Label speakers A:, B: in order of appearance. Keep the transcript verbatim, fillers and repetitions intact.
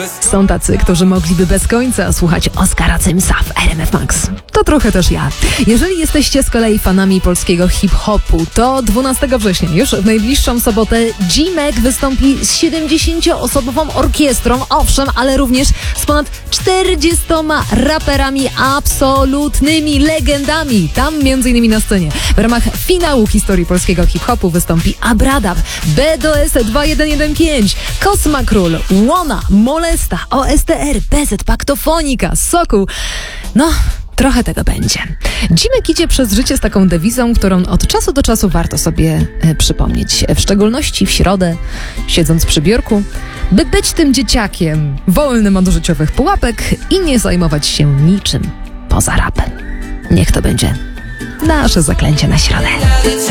A: Są tacy, którzy mogliby bez końca słuchać Oskara Cymsa w R M F Max. To trochę też ja. Jeżeli jesteście z kolei fanami polskiego hip-hopu, to dwunastego września, już w najbliższą sobotę, G-Mac wystąpi z siedemdziesięcioosobową orkiestrą, owszem, ale również z ponad czterdziestoma raperami, absolutnymi legendami. Tam między innymi na scenie w ramach finału historii polskiego hip-hopu wystąpi Abradab, B D S dwa jeden jeden pięć, Kosma Król, Łona, Molesta, O S T R, B Z, Paktofonika, Sokół. No, trochę tego będzie. G-Mac idzie przez życie z taką dewizą, którą od czasu do czasu warto sobie e, przypomnieć. W szczególności w środę, siedząc przy biurku, by być tym dzieciakiem wolnym od życiowych pułapek i nie zajmować się niczym poza rapem. Niech to będzie nasze zaklęcie na środę.